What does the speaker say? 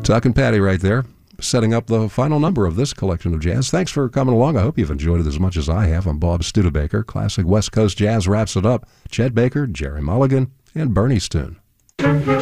Tuck and Patty right there, setting up the final number of this collection of jazz. Thanks for coming along. I hope you've enjoyed it as much as I have. I'm Bob Studebaker. Classic West Coast Jazz wraps it up. Chet Baker, Jerry Mulligan, and Bernie's tune.